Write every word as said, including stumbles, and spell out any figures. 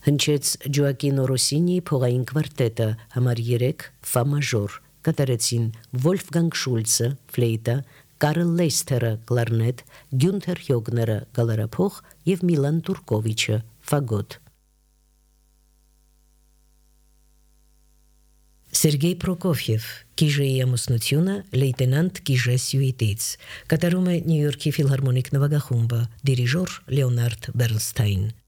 Հնչեց Ջոակինո Ռոսինիի փողային կվարտետը համար երեք ֆա մաժոր, կատարեցին Վոլֆգանգ Շուլցը ֆլեյտա, Կարլ Լեյսթերը կլարնետ, Գյունթեր Հյոգները գալարափող եւ Միլան Տուրկովիչը ֆագոտ։ Սերգեյ Պրոկոֆիև, Կիժեի ամուսնությունը լեյտենանտ Կիժե Սյուիտից, կատարում է Նյու Յորքի ֆիլհարմոնիկ նվագախումբը, դիրիժոր Լեոնարդ Բեռնստայն։